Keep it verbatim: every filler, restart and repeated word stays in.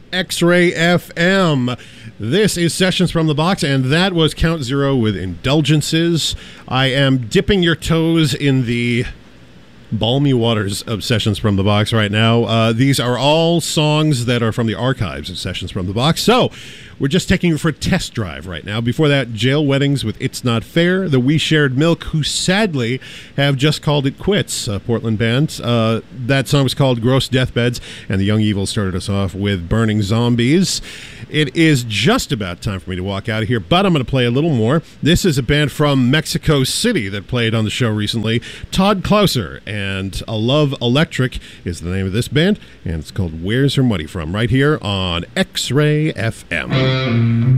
X-Ray F M. This is Sessions from the Box, and that was Count Zero with Indulgences. I am dipping your toes in the balmy waters of Sessions from the Box right now. Uh, these are all songs that are from the archives of Sessions from the Box. So we're just taking you for a test drive right now. Before that, Jail Weddings with It's Not Fair. The We Shared Milk, who sadly have just called it quits, a Portland band. Uh, that song was called Gross Deathbeds, and the Young Evils started us off with Burning Zombies. It is just about time for me to walk out of here, but I'm going to play a little more. This is a band from Mexico City that played on the show recently, Todd Clouser, and A Love Electric is the name of this band, and it's called Where's Her Money From, right here on X-Ray F M.